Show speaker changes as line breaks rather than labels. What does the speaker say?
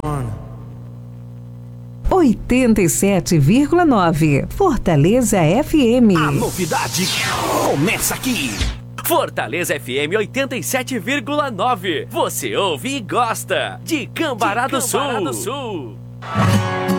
87,9 Fortaleza FM.
A novidade começa aqui. Fortaleza FM 87,9. Você ouve e gosta de Cambará do Sul.